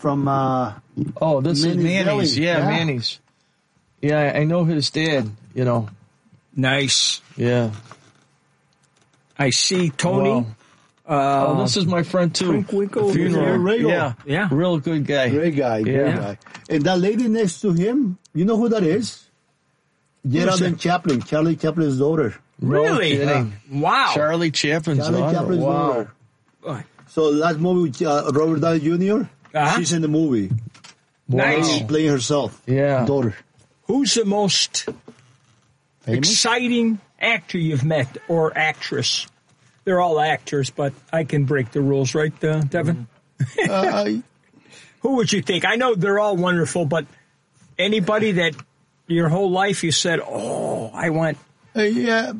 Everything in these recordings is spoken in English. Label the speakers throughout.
Speaker 1: from
Speaker 2: this is Manny's. Yeah, Manny's. Yeah, I know his dad,
Speaker 3: Nice.
Speaker 2: Yeah.
Speaker 3: I see Tony.
Speaker 2: Wow. This is my friend, too.
Speaker 1: Funeral.
Speaker 3: Yeah.
Speaker 2: Real good guy.
Speaker 1: Great guy. And that lady next to him, you know who that is? Geraldine Chaplin, Charlie Chaplin's daughter.
Speaker 3: Really? Wow.
Speaker 2: Charlie Chaplin's daughter.
Speaker 1: So last movie with Robert Downey Jr., she's in the movie.
Speaker 3: Nice.
Speaker 1: She's playing herself.
Speaker 2: Yeah.
Speaker 1: Daughter.
Speaker 3: Who's the most exciting actor you've met or actress? They're all actors, but I can break the rules, right, Devin? Who would you think? I know they're all wonderful, but anybody that your whole life you said, I want...
Speaker 1: Yeah.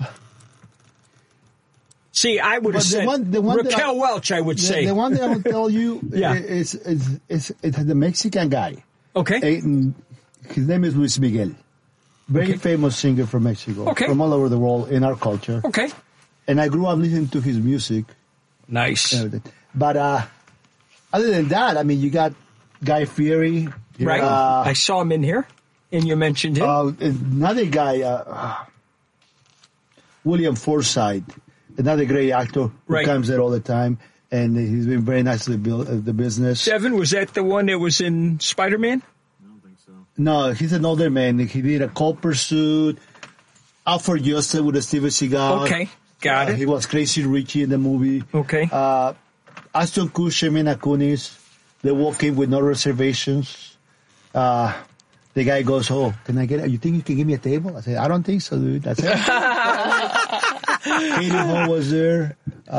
Speaker 3: See, I would have said Raquel Welch, I would say.
Speaker 1: The one that I will tell you is the Mexican guy.
Speaker 3: Okay.
Speaker 1: His name is Luis Miguel. Very famous singer from Mexico.
Speaker 3: Okay.
Speaker 1: From all over the world in our culture.
Speaker 3: Okay.
Speaker 1: And I grew up listening to his music.
Speaker 3: Nice.
Speaker 1: But other than that, I mean, you got Guy Fieri.
Speaker 3: Right. I saw him in here, and you mentioned him.
Speaker 1: Another guy, William Forsythe, another great actor who comes there all the time. And he's been very nice to the business.
Speaker 3: Devin, was that the one that was in Spider-Man?
Speaker 4: I don't think so.
Speaker 1: No, he's an older man. He did A Cold Pursuit, Out for Justice with Steven Seagal.
Speaker 3: Okay, got it.
Speaker 1: He was Crazy Richie in the movie.
Speaker 3: Okay.
Speaker 1: Ashton Kutcher, Mila Kunis, They Walk In With No Reservations. The guy goes, can I get it? You think you can give me a table? I said, I don't think so, dude. That's it. Katie Hall was there.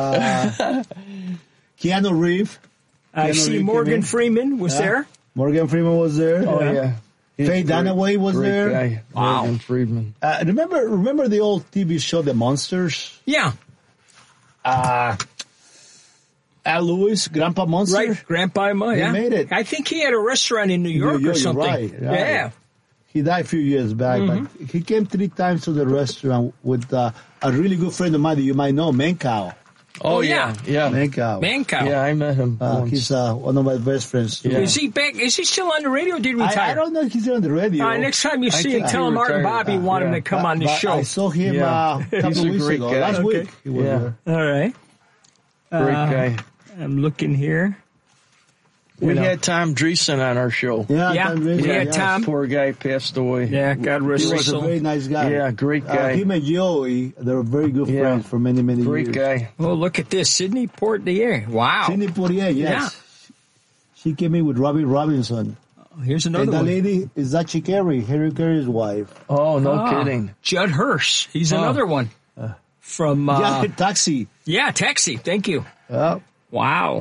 Speaker 1: Keanu Reeves.
Speaker 3: I see Morgan Freeman was there.
Speaker 1: Morgan Freeman was there.
Speaker 2: Oh, yeah.
Speaker 1: Faye Dunaway was there.
Speaker 2: Guy.
Speaker 3: Wow.
Speaker 2: Morgan Freeman.
Speaker 1: Remember the old TV show, The Monsters?
Speaker 3: Yeah.
Speaker 1: Al Lewis, Grandpa Monster?
Speaker 3: Right, Grandpa Monster.
Speaker 1: He made it.
Speaker 3: I think he had a restaurant in New York or something.
Speaker 1: Right.
Speaker 3: Yeah.
Speaker 1: He died a few years back, but he came 3 times to the restaurant with a really good friend of mine that you might know, Mancow.
Speaker 2: Oh, yeah.
Speaker 1: Mancow.
Speaker 3: Yeah,
Speaker 2: I met him once.
Speaker 1: He's one of my best friends.
Speaker 3: Yeah. Is he back? Is he still on the radio or did he retire?
Speaker 1: I don't know if he's still on the radio.
Speaker 3: Next time you see him, tell him Art and Bobby want him to come on the show.
Speaker 1: I saw him a couple of weeks ago. Last week. He was there.
Speaker 3: All right.
Speaker 2: Great guy.
Speaker 3: I'm looking here.
Speaker 2: We had Tom Dreesen on our show.
Speaker 1: Yeah.
Speaker 3: We had Tom.
Speaker 2: Poor guy passed away.
Speaker 3: Yeah, God rest his soul.
Speaker 1: He was a very nice guy.
Speaker 2: Yeah, great guy.
Speaker 1: Him and Joey, they were very good friends for many, many
Speaker 2: years. Great guy.
Speaker 3: Oh, look at this. Sidney Poitier. Wow.
Speaker 1: Sidney Poitier, yes. Yeah. She came in with Robbie Robinson.
Speaker 3: Here's another one.
Speaker 1: And that lady is Zachi Carey, Harry Carey's wife.
Speaker 2: Oh, no kidding.
Speaker 3: Judd Hirsch. He's another one. From...
Speaker 1: Taxi.
Speaker 3: Yeah, Taxi. Thank you. Wow.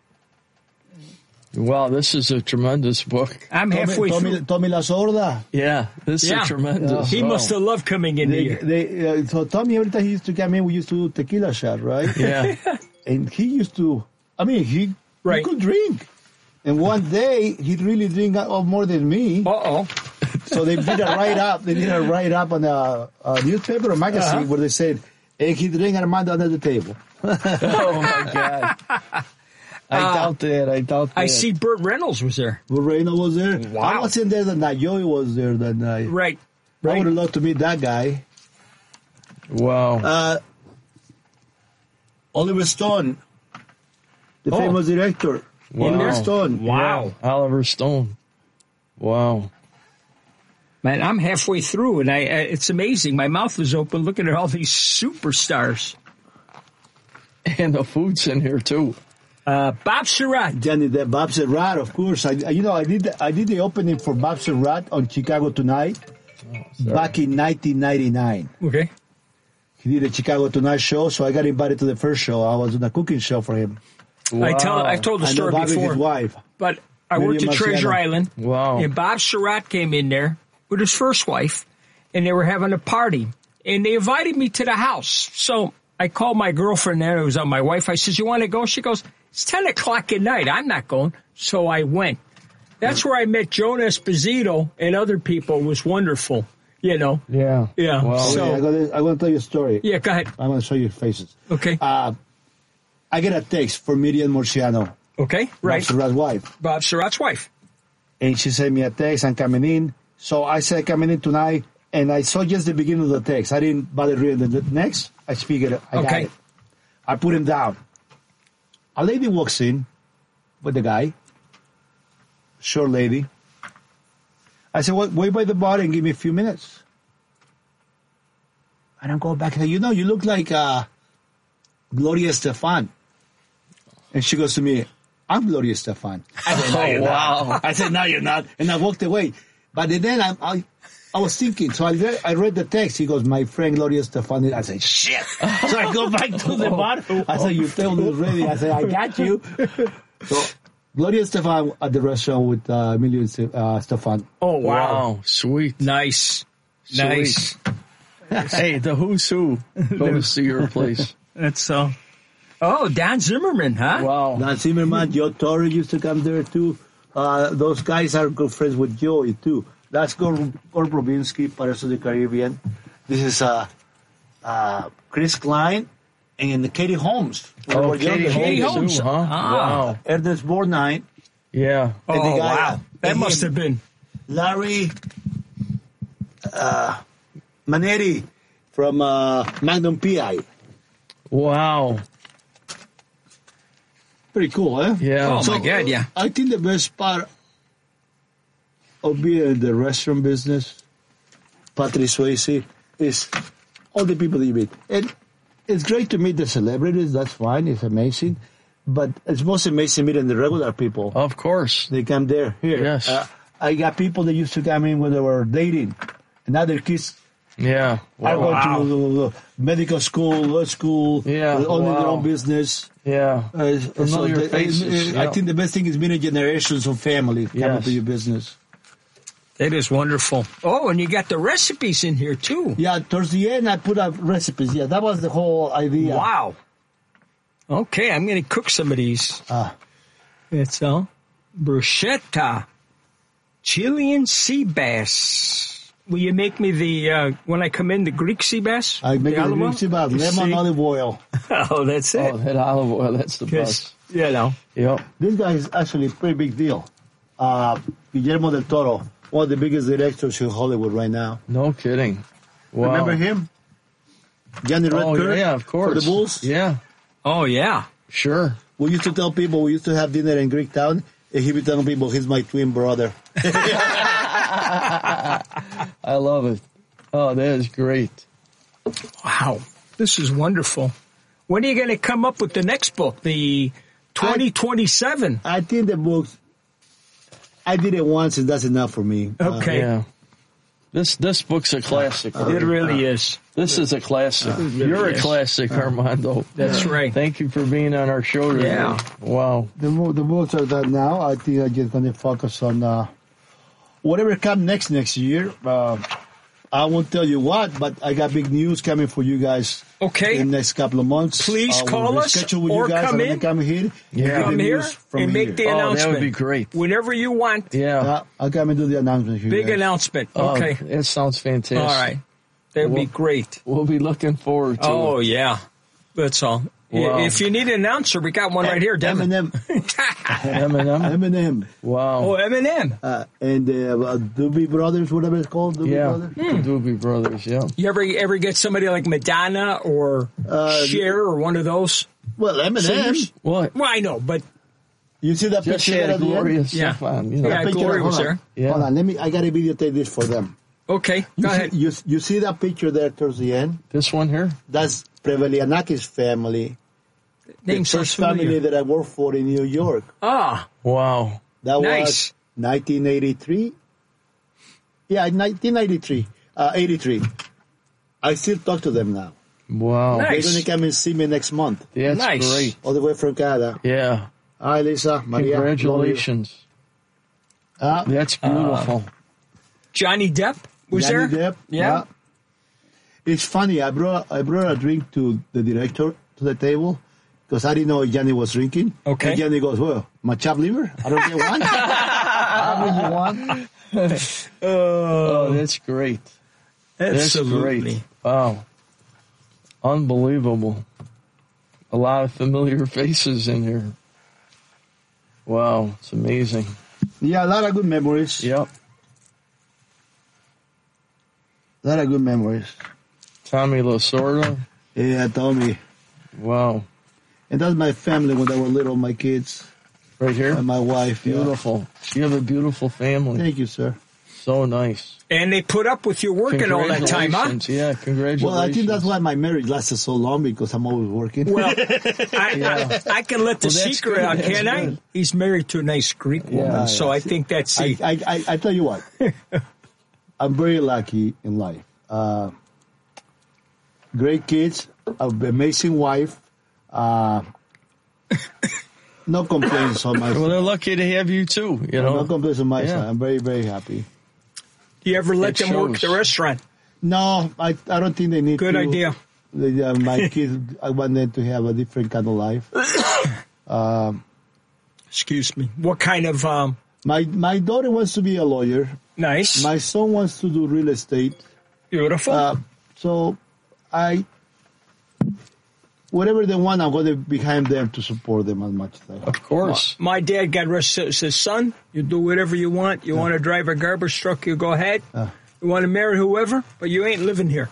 Speaker 2: Wow, this is a tremendous book.
Speaker 3: I'm halfway through.
Speaker 1: Tommy La Sorda.
Speaker 2: Yeah, this is tremendous.
Speaker 3: He must have loved coming in here.
Speaker 1: So Tommy, every time he used to come in, we used to do tequila shot, right?
Speaker 2: Yeah.
Speaker 1: And he used to, he could drink. And one day, he'd really drink more than me.
Speaker 3: Uh-oh.
Speaker 1: So they did a write-up. They did a write-up on a newspaper or magazine where they said, he drank Armando under the table.
Speaker 2: Oh, my God. I doubt that.
Speaker 3: I see Burt Reynolds was there.
Speaker 1: Burt Reynolds was there.
Speaker 3: Wow.
Speaker 1: I wasn't there that night. Joey was there that night.
Speaker 3: Right.
Speaker 1: I would have loved to meet that guy.
Speaker 2: Wow.
Speaker 1: Oliver Stone, the famous director.
Speaker 2: Wow.
Speaker 1: Oliver Stone.
Speaker 3: Wow.
Speaker 2: Oliver Stone. Wow.
Speaker 3: Man, I'm halfway through, and it's amazing. My mouth is open looking at all these superstars.
Speaker 2: And the food's in here, too.
Speaker 3: Bob Surratt.
Speaker 1: Bob Surratt, of course. I did the opening for Bob Surratt on Chicago Tonight back in 1999.
Speaker 3: Okay.
Speaker 1: He did a Chicago Tonight show, so I got invited to the first show. I was on a cooking show for him.
Speaker 3: Wow. I've told the story before.
Speaker 1: His wife.
Speaker 3: But I worked at Treasure Island.
Speaker 2: Wow.
Speaker 3: And Bob Surratt came in there with his first wife, and they were having a party. And they invited me to the house. So I called my girlfriend there. It was my wife. I said, you want to go? She goes, it's 10 o'clock at night. I'm not going. So I went. That's where I met Joan Esposito and other people. It was wonderful,
Speaker 2: Yeah.
Speaker 3: Yeah.
Speaker 2: Wow.
Speaker 1: So, I'm going to tell you a story.
Speaker 3: Yeah, go ahead.
Speaker 1: I'm going to show you faces.
Speaker 3: Okay.
Speaker 1: I get a text from Miriam Murciano.
Speaker 3: Okay, right.
Speaker 1: Bob Surratt's wife.
Speaker 3: Bob Surratt's wife.
Speaker 1: And she sent me a text, I'm coming in. So I said, coming in tonight, and I saw just the beginning of the text. I didn't bother reading the next. I figured I got it. I put him down. A lady walks in with the guy, short lady. I said, well, wait by the bar and give me a few minutes. And I'm going back and say, you look like Gloria Estefan. And she goes to me, I'm Gloria Estefan. I said, no, you're not. I said, no, you're not. And I walked away. But then I was thinking, so I read the text. He goes, my friend Gloria Estefan. I said, shit. So I go back to the bar. I said, you told me already. I said, I got you. So Gloria Estefan at the restaurant with Emilio Estefan.
Speaker 3: Oh, wow.
Speaker 2: Sweet.
Speaker 3: Nice. Nice.
Speaker 2: Hey, the who's who goes to your place.
Speaker 3: That's so. Oh, Don Zimmerman, huh?
Speaker 2: Wow.
Speaker 1: Don Zimmerman, Joe Torre used to come there too. Those guys are good friends with Joey too. That's Gord Robinski, Pirates of the Caribbean. This is Chris Klein and Katie Holmes.
Speaker 2: Oh, Katie Holmes, huh? Wow.
Speaker 1: Ernest Borgnine.
Speaker 2: Yeah.
Speaker 1: And the guy,
Speaker 3: wow. That must have been.
Speaker 1: Larry Manetti from Magnum P.I.
Speaker 2: Wow.
Speaker 1: Pretty cool, eh?
Speaker 2: Yeah.
Speaker 3: Oh, my God, yeah.
Speaker 1: I think the best part of being in the restaurant business, Patrick Swayze, is all the people that you meet. And it's great to meet the celebrities, that's fine, it's amazing. But it's most amazing meeting the regular people.
Speaker 2: Of course.
Speaker 1: They come there, here.
Speaker 2: Yes.
Speaker 1: I got people that used to come in when they were dating. And now their kids
Speaker 2: Yeah.
Speaker 1: are going to medical school, law school, owning their own business.
Speaker 2: Yeah.
Speaker 1: Familiar
Speaker 2: faces.
Speaker 1: I think the best thing is many generations of family coming to your business.
Speaker 3: That is wonderful. Oh, and you got the recipes in here, too.
Speaker 1: Yeah, towards the end, I put up recipes. Yeah, that was the whole idea.
Speaker 3: Wow. Okay, I'm going to cook some of these. It's bruschetta, Chilean sea bass. Will you make me when I come in, the Greek sea bass?
Speaker 1: I make the Greek sea bass, lemon olive oil.
Speaker 3: Oh, that's it.
Speaker 2: Oh, that olive oil, that's the best.
Speaker 3: You know.
Speaker 2: Yep.
Speaker 1: This guy is actually a pretty big deal. Guillermo del Toro, one of the biggest directors in Hollywood right now.
Speaker 2: No kidding. Wow.
Speaker 1: Remember him? Johnny Redkirk?
Speaker 2: Yeah, of course.
Speaker 1: For the Bulls?
Speaker 2: Yeah.
Speaker 3: Oh, yeah.
Speaker 2: Sure.
Speaker 1: We used to tell people, we used to have dinner in Greek town, and he would tell people, he's my twin brother.
Speaker 2: I love it. Oh, that is great.
Speaker 3: Wow. This is wonderful. When are you going to come up with the next book, the 2027?
Speaker 1: I think the books, I did it once and that's enough for me.
Speaker 3: Okay.
Speaker 2: Yeah. This book's a classic.
Speaker 3: It really is.
Speaker 2: This is a classic.
Speaker 3: Really
Speaker 2: You're
Speaker 3: is.
Speaker 2: a classic, Armando.
Speaker 3: That's right.
Speaker 2: Thank you for being on our show today.
Speaker 3: Yeah.
Speaker 2: Wow.
Speaker 1: The books are done now. I think I'm just going to focus on whatever comes next year. I won't tell you what, but I got big news coming for you guys.
Speaker 3: Okay.
Speaker 1: In the next couple of months.
Speaker 3: Please call us
Speaker 1: with
Speaker 3: or
Speaker 1: you guys.
Speaker 3: come in.
Speaker 1: Come here.
Speaker 3: Come here and make the announcement.
Speaker 2: That would be great.
Speaker 3: Whenever you want.
Speaker 2: Yeah.
Speaker 1: I'll come and do the announcement here.
Speaker 3: Big announcement. Okay.
Speaker 2: That sounds fantastic.
Speaker 3: All right. That would be great.
Speaker 2: We'll be looking forward to it.
Speaker 3: Oh, yeah. That's all.
Speaker 2: Wow.
Speaker 3: If you need an announcer, we got one right here, Devin.
Speaker 1: Eminem.
Speaker 2: Eminem. Wow.
Speaker 3: Oh, Eminem.
Speaker 1: And Doobie Brothers, whatever it's called. Doobie Brothers.
Speaker 2: The Doobie Brothers, yeah.
Speaker 3: You ever get somebody like Madonna or Cher or one of those?
Speaker 1: Well, Eminem.
Speaker 3: Singers?
Speaker 2: What?
Speaker 3: Well, I know, but
Speaker 1: You see that
Speaker 2: Just
Speaker 1: picture
Speaker 2: had
Speaker 1: at the
Speaker 2: Gloria
Speaker 1: end?
Speaker 2: Estefan, you
Speaker 3: Yeah,
Speaker 2: know.
Speaker 1: That picture,
Speaker 3: Gloria was
Speaker 1: hold on.
Speaker 3: there.
Speaker 2: Yeah.
Speaker 1: Hold on, I got to videotape this for them.
Speaker 3: Okay, go ahead.
Speaker 1: You see that picture there towards the end?
Speaker 2: This one here?
Speaker 1: That's Prevelianakis family.
Speaker 3: Name
Speaker 1: The first family that I worked for in New York.
Speaker 3: Ah,
Speaker 2: Wow.
Speaker 1: That
Speaker 3: Nice.
Speaker 1: was 1983. Yeah, 1993. 83. I still talk to them now.
Speaker 2: Wow.
Speaker 3: Nice.
Speaker 1: They're going to come and see me next month.
Speaker 2: That's
Speaker 3: Nice.
Speaker 2: great.
Speaker 1: All the way from Canada.
Speaker 2: Yeah.
Speaker 1: Hi, Lisa. Maria.
Speaker 2: Congratulations. That's beautiful.
Speaker 3: Johnny Depp was
Speaker 1: Johnny
Speaker 3: there?
Speaker 1: Depp.
Speaker 3: Yeah.
Speaker 1: It's funny. I brought a drink to the director to the table because I didn't know Johnny was drinking.
Speaker 3: Okay.
Speaker 1: And Johnny goes, well, my chopped liver? I don't get one. I don't get one.
Speaker 2: Oh, that's great. That's
Speaker 3: Absolutely.
Speaker 2: great. Wow. Unbelievable. A lot of familiar faces in here. Wow, it's amazing.
Speaker 1: Yeah, a lot of good memories.
Speaker 2: Yep.
Speaker 1: A lot of good memories.
Speaker 2: Tommy Lasorda.
Speaker 1: Yeah, Tommy.
Speaker 2: Wow.
Speaker 1: And that's my family when they were little, my kids.
Speaker 2: Right here?
Speaker 1: And my wife.
Speaker 2: Beautiful. Yeah. You have a beautiful family.
Speaker 1: Thank you, sir.
Speaker 2: So nice.
Speaker 3: And they put up with your working all that time, huh?
Speaker 2: Yeah, congratulations.
Speaker 1: Well, I think that's why my marriage lasted so long, because I'm always working.
Speaker 3: Well, I can let the secret out, can I? Good. He's married to a nice Greek woman, so I think that's it.
Speaker 1: I tell you what, I'm very lucky in life. Great kids, an amazing wife. No complaints on my side.
Speaker 2: Well, they're lucky to have you too. You know,
Speaker 1: no complaints on my side. I'm very, very happy.
Speaker 3: Do you ever let them work the restaurant?
Speaker 1: No, I don't think they need to.
Speaker 3: Good idea.
Speaker 1: My kids, I want them to have a different kind of life.
Speaker 2: Excuse me.
Speaker 3: What kind of?
Speaker 1: My daughter wants to be a lawyer.
Speaker 3: Nice.
Speaker 1: My son wants to do real estate.
Speaker 3: Beautiful.
Speaker 1: So whatever they want, I'm going to be behind them to support them as much as I can.
Speaker 2: Of course.
Speaker 3: My dad got arrested. Says, son, you do whatever you want. You want to drive a garbage truck, you go ahead. You want to marry whoever, but you ain't living here.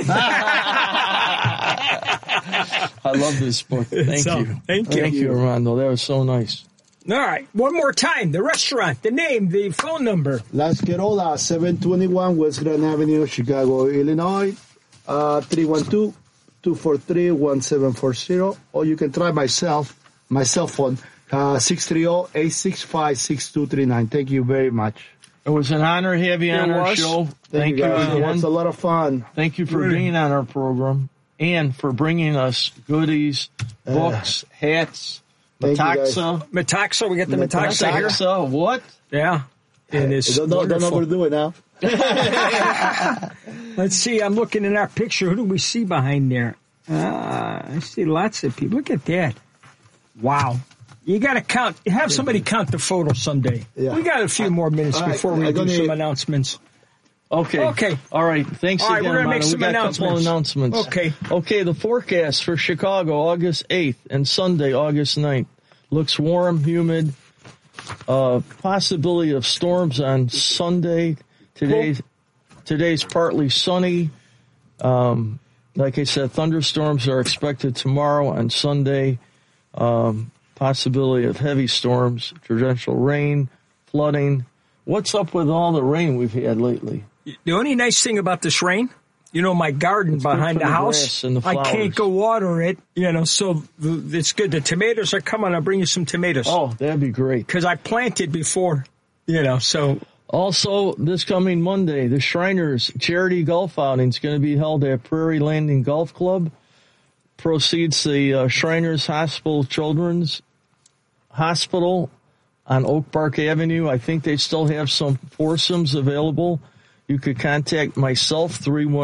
Speaker 2: I love this book. Thank you. Thank you, Armando. That was so nice.
Speaker 3: All right. One more time. The restaurant, the name, the phone number.
Speaker 1: Las Querolas, 721 West Grand Avenue, Chicago, Illinois, 312-243-1740. Or you can try my cell phone, 630-865-6239. Thank you very much.
Speaker 2: It was an honor to have you on our show. Thank you again.
Speaker 1: It was a lot of fun.
Speaker 2: Thank you for being on our program and for bringing us goodies, books, hats, Metaxa.
Speaker 3: Metaxa, we got the Metaxa here.
Speaker 2: Metaxa, what?
Speaker 3: Yeah. It is
Speaker 1: don't overdo it now.
Speaker 3: Let's see, I'm looking in our picture. Who do we see behind there? I see lots of people. Look at that. Wow. You got to count. Have somebody count the photos someday. Yeah. We got a few more minutes before we do some announcements.
Speaker 2: Okay. All right. Thanks again,
Speaker 3: we're going to make some announcements.
Speaker 2: A couple announcements. Okay, the forecast for Chicago, August 8th and Sunday, August 9th. Looks warm, humid. Possibility of storms on Sunday. Today's partly sunny. Like I said, thunderstorms are expected tomorrow and Sunday. Possibility of heavy storms, torrential rain, flooding. What's up with all the rain we've had lately?
Speaker 3: The only nice thing about this rain, my garden behind the house, I can't go water it, so it's good. The tomatoes are coming. I'll bring you some tomatoes.
Speaker 2: Oh, that'd be great.
Speaker 3: Because I planted before, so.
Speaker 2: Also, this coming Monday, the Shriners Charity Golf Outing is going to be held at Prairie Landing Golf Club. Proceeds the Shriners Hospital Children's Hospital on Oak Park Avenue. I think they still have some foursomes available. You could contact myself,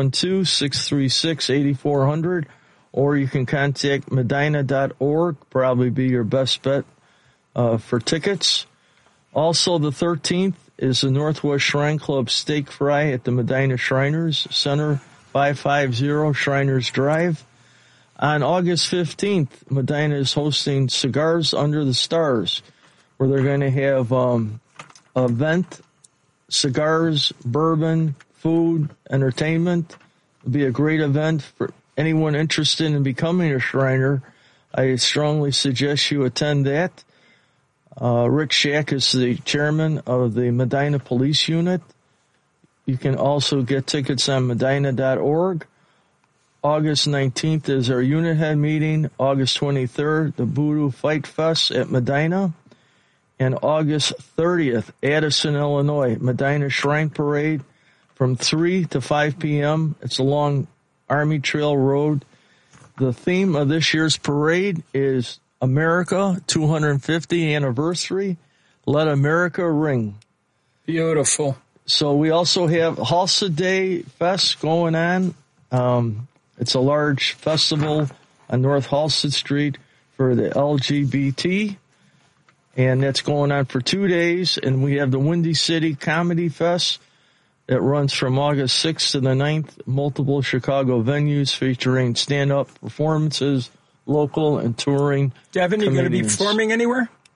Speaker 2: 312-636-8400, or you can contact Medina.org, probably be your best bet for tickets. Also, the 13th is the Northwest Shrine Club Steak Fry at the Medina Shriners Center, 550 Shriners Drive. On August 15th, Medina is hosting Cigars Under the Stars, where they're going to have event, cigars, bourbon, food, entertainment. It'll be a great event for anyone interested in becoming a Shriner. I strongly suggest you attend that. Rick Shack is the chairman of the Medina Police Unit. You can also get tickets on Medina.org. August 19th is our unit head meeting. August 23rd, the Voodoo Fight Fest at Medina. And August 30th, Addison, Illinois, Medina Shrine Parade from 3 to 5 p.m. It's along Army Trail Road. The theme of this year's parade is America 250th Anniversary. Let America Ring.
Speaker 3: Beautiful.
Speaker 2: So we also have Halsa Day Fest going on. It's a large festival on North Halsted Street for the LGBT, and that's going on for 2 days. And we have the Windy City Comedy Fest that runs from August 6th to the 9th, multiple Chicago venues featuring stand-up performances, local and touring
Speaker 3: Devin, you going to be performing anywhere?
Speaker 4: No.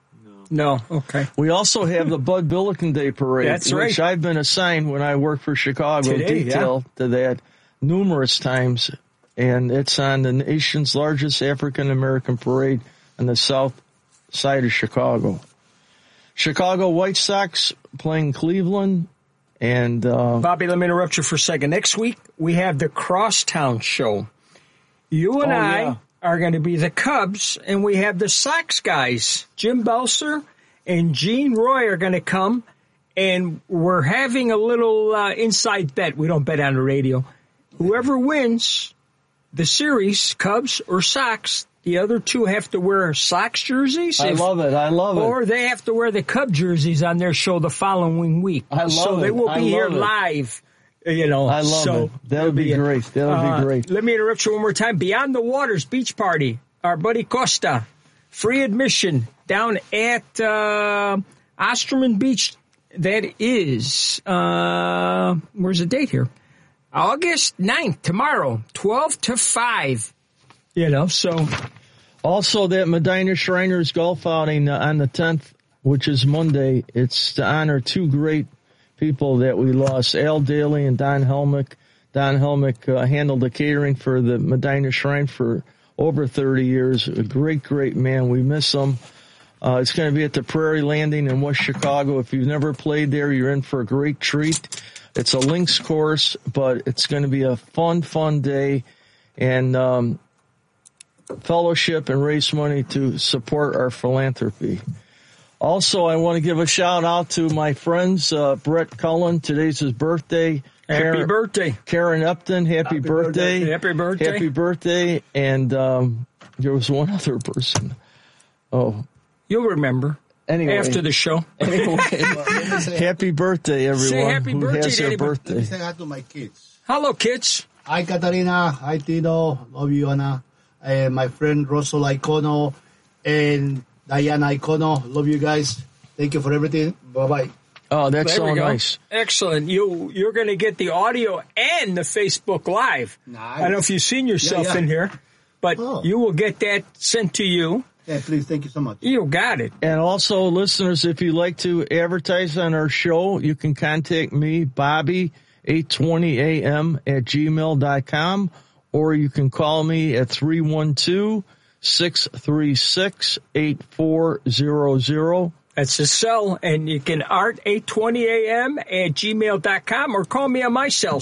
Speaker 3: No, okay.
Speaker 2: We also have the Bud Billiken Day Parade,
Speaker 3: That's right.
Speaker 2: which I've been assigned when I work for Chicago
Speaker 3: Today,
Speaker 2: Detail to that numerous times. And it's on the nation's largest African-American parade on the south side of Chicago. Chicago White Sox playing Cleveland. And
Speaker 3: Bobby, let me interrupt you for a second. Next week, we have the Crosstown Show. You and I are going to be the Cubs, and we have the Sox guys. Jim Belser and Gene Roy are going to come, and we're having a little inside bet. We don't bet on the radio. Whoever wins the series, Cubs or Sox, the other two have to wear Sox jerseys.
Speaker 2: I love it.
Speaker 3: Or they have to wear the Cub jerseys on their show the following week. So they will be here live. You know,
Speaker 2: I love it. That would be great. That would be great.
Speaker 3: Let me interrupt you one more time. Beyond the Waters Beach Party, our buddy Costa, free admission down at Osterman Beach. That is, where's the date here? August 9th, tomorrow, 12 to 5. You know, so.
Speaker 2: Also, that Medina Shriners golf outing on the 10th, which is Monday, it's to honor two great people that we lost, Al Daly and Don Helmick. Don Helmick handled the catering for the Medina Shrine for over 30 years. A great, great man. We miss him. It's going to be at the Prairie Landing in West Chicago. If you've never played there, you're in for a great treat. It's a links course, but it's going to be a fun, fun day. And fellowship and raise money to support our philanthropy. Also, I want to give a shout-out to my friends, Brett Cullen. Today's his birthday.
Speaker 3: Happy birthday.
Speaker 2: Karen Upton, happy birthday.
Speaker 3: Happy birthday.
Speaker 2: Happy birthday. And there was one other person. Oh.
Speaker 3: You'll remember.
Speaker 2: Anyway.
Speaker 3: After the show.
Speaker 2: Anyway, happy birthday, everyone.
Speaker 3: Say happy
Speaker 2: who
Speaker 3: birthday
Speaker 2: has
Speaker 3: to
Speaker 2: their
Speaker 3: anybody.
Speaker 2: birthday.
Speaker 1: Let me say hi to my kids.
Speaker 3: Hello, kids.
Speaker 1: Hi, Katarina. Hi, Tino. Love you, Anna. And my friend Rosola Icono and Diana Icono. Love you guys. Thank you for everything. Bye-bye.
Speaker 2: Oh, that's
Speaker 3: There
Speaker 2: so
Speaker 3: we go.
Speaker 2: nice.
Speaker 3: Excellent. You're going to get the audio and the Facebook Live.
Speaker 1: Nice.
Speaker 3: I don't know if you've seen yourself
Speaker 1: Yeah.
Speaker 3: in here, but you will get that sent to you.
Speaker 1: Yeah, please. Thank you so much.
Speaker 3: You got it.
Speaker 2: And also, listeners, if you'd like to advertise on our show, you can contact me, Bobby820am@gmail.com, or you can call me at 312-636-8400.
Speaker 3: That's the cell, and you can art820am@gmail.com, or call me on my cell,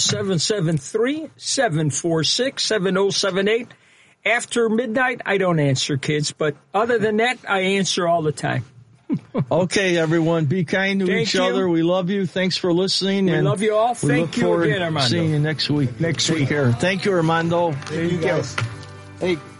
Speaker 3: 773-746-7078. After midnight, I don't answer, kids, but other than that, I answer all the time.
Speaker 2: Okay, everyone, be kind to
Speaker 3: Thank
Speaker 2: each
Speaker 3: you.
Speaker 2: other. We love you. Thanks for listening.
Speaker 3: We
Speaker 2: and
Speaker 3: love you all.
Speaker 2: we
Speaker 3: Thank
Speaker 2: look
Speaker 3: you
Speaker 2: forward
Speaker 3: again,
Speaker 2: to
Speaker 3: Armando.
Speaker 2: seeing you next week.
Speaker 3: Next
Speaker 2: Take
Speaker 3: week.
Speaker 2: care. Thank you, Armando.
Speaker 1: Thank you guys.
Speaker 2: Hey.